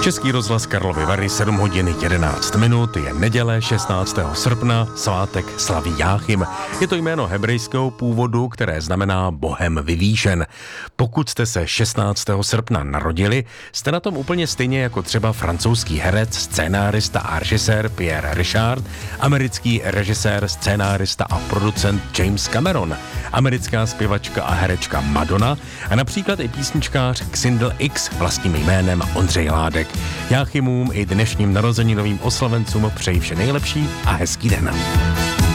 Český rozhlas Karlovy Vary, 7 hodin 11 minut, je neděle 16. srpna, svátek slaví Jáchym. Je to jméno hebrejského původu, které znamená Bohem vyvýšen. Pokud jste se 16. srpna narodili, jste na tom úplně stejně jako třeba francouzský herec, scénárista a režisér Pierre Richard, americký režisér, scénárista a producent James Cameron, americká zpěvačka a herečka Madonna a například i písničkář Xindl X vlastním jménem Ondřej Ládek. Jáchymům i dnešním narozeninovým oslavencům přeji vše nejlepší a hezký den.